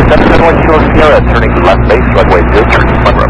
771 Kilo Sierra, turning left base, runway 0, turning Monroe.